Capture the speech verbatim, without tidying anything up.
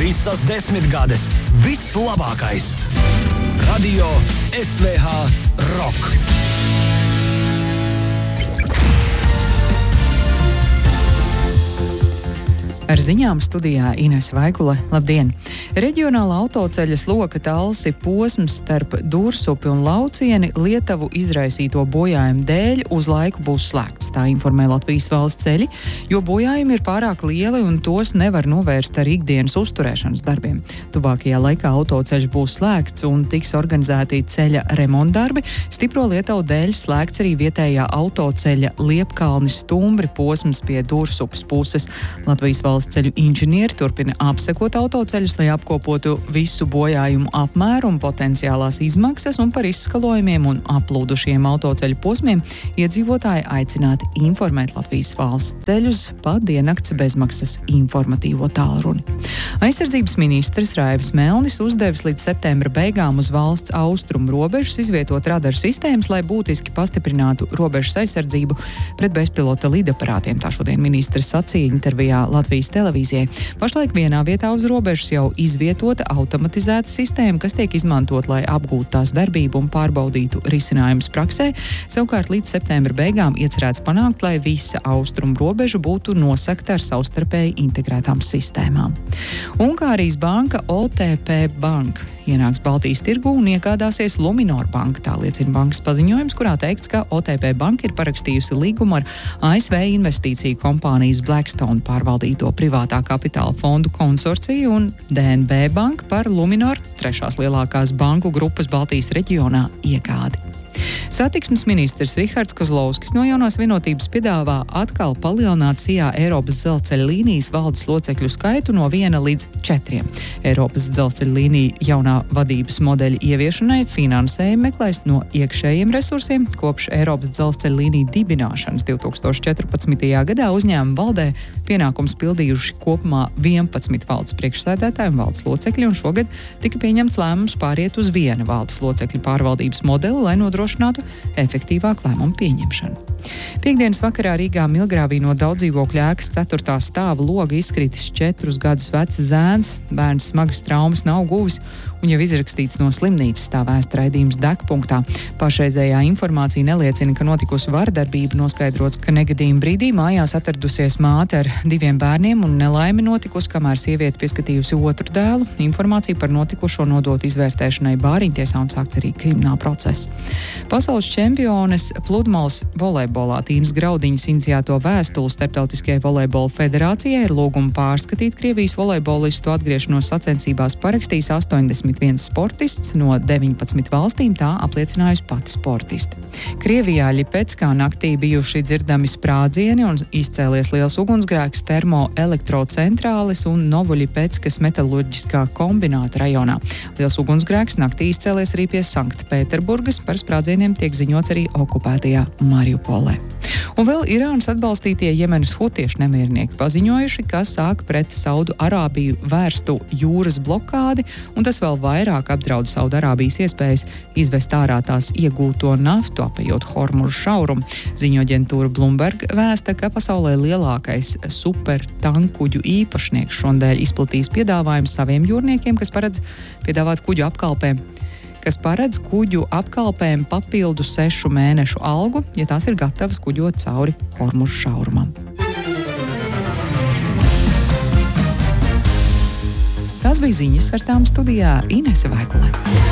Visas desmitgades, viss labākais. Radio S V H Rock. Ar ziņām studijā Inese Vaikule. Labdien! Reģionāla autoceļa Sloka Talsi posms starp Dursupi un Laucieni Lietuvu izraisīto bojājumu dēļ uz laiku būs slēgts. Tā informē Latvijas valsts ceļi, jo bojājumi ir pārāk lieli un tos nevar novērst ar ikdienas uzturēšanas darbiem. Tuvākajā laikā autoceļš būs slēgts un tiks organizēti ceļa remontdarbi. Stipro Lietuvu dēļ slēgts arī vietējā autoceļa Liepkalnis Stumbri posms pie Dursupes puses. Latvijas valsts ceļu inženieri turpina apsekot autoceļus, lai apkopotu visu bojājumu apmēru un potenciālās izmaksas, un par izskalojumiem un aplūdušiem autoceļu posmiem iedzīvotāji aicināti informēt Latvijas valsts ceļus pa diennakts bezmaksas informatīvo tālruni. Aizsardzības ministrs Raivis Melnis uzdevis līdz septembra beigām uz valsts austrumu robežas izvietot radaru sistēmas, lai būtiski pastiprinātu robežas aizsardzību pret bezpilota lidaparātiem. Tā šodien ministrs sacīja intervijā Latvijas televīzijai. Pašlaik vienā vietā uz robežas jau izvietota automatizēta sistēma, kas tiek izmantot, lai apgūtu tās darbību un pārbaudītu risinājumus praksē. Savukārt līdz septembra beigām iecerēts panākt, lai visa austrumu robeža būtu nosegta ar savstarpēji integrētām sistēmām. Ungārijas banka O T P Bank ienāks Baltijas tirgu un iegādāsies Luminor banku. Tā liecina bankas paziņojums, kurā teikts, ka O T P Banka ir parakstījusi līgumu ar A S V investīciju kompānijas Blackstone pārvaldīto privātā kapitāla fondu konsorciju un D N B banka par Luminor, trešās lielākās banku grupas Baltijas reģionā, iegādi. Satiksmes ministrs Rihards Kozlovskis no Jaunās vienotības piedāvā atkal palielināt Sijā Eiropas dzelzceļa līnijas valdes locekļu skaitu no viena līdz četriem. Eiropas dzelzceļa līnija jaunā vadības modeļa ieviešanai finansējumu meklēs no iekšējiem resursiem. Kopš Eiropas dzelzceļa līnija dibināšanas divtūkstoš četrpadsmitajā gadā uzņēmuma valdē pienākums pildījuši kopumā vienpadsmit valdes priekšsēdētāji un valdes locekļi, un šogad tika pieņemts lēmums pāriet uz viena valdes locekļu pārvaldības modeli, lai nodrošinātu efektīvāku lēmumu pieņemšanu. Piektdienas vakarā Rīgā Milgrāvī no daudzdzīvokļu ēkas ceturtā stāva loga izkritis četrus gadus vecs zēns. Bērns smagas traumas nav guvis un jau izrakstīts no slimnīcas, tā vēsta raidījums Degpunktā. Pašreizējā informācija neliecina, ka notikusi vardarbība, noskaidrots, ka negadījuma brīdī mājās atradusies māte ar diviem bērniem un nelaime notikusi, kamēr sieviete pieskatījusi otru dēlu. Informācija par notikušo nodot izvērtēšanai Bāriņtiesā un sākts arī krimināla process. Pasaules čempiones pludmales volejbolā Tīnas Graudiņas iniciēto vēstuli Starptautiskajai volejbola federācijai ar lūgumu pārskatīt Krievijas volejbolistu atgriešanos sacensībās parakstījis astoņdesmit viens sportists no deviņpadsmit valstīm, tā apliecinājusi pati sportiste. Krievijā Ļipeckā naktī bijuši dzirdami sprādzieni un izcēlies liels ugunsgrēks termoelektrocentrāles un Novoļipeckas metalurģiskā kombināta rajonā. Liels ugunsgrēks naktī izcēlies arī pie Sanktpēterburgas, par sprādzieniem tiek ziņots arī okupētajā Mariupolē. Un vēl Irānas atbalstītie Jemenas hutiešu nemiernieki paziņojuši, ka sāk pret Saudu Arābiju vērstu jūras blokādi, un tas vēl vairāk apdraud Saudu Arābijas iespējas izvest ārā tās iegūto naftu, apejot Hormužu šaurumu. Ziņo aģentūra Bloomberg vēsta, ka pasaulē lielākais supertankuģu īpašnieks šonadēļ izplatīs piedāvājumu saviem jūrniekiem, kas paredz piedāvāt kuģu apkalpēm kas paredz kuģu apkalpēm papildu sešu mēnešu algu, ja tās ir gatavas kuģot cauri Hormužu šaurumam. Tās bija ziņas, ar tām studijā Inese Vaikule.